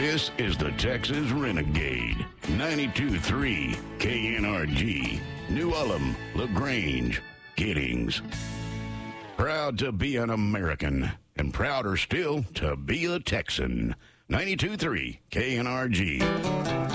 This is the Texas Renegade. 92.3 KNRG. New Ulm, LaGrange, Giddings. Proud to be an American, and prouder still to be a Texan. 92.3 KNRG.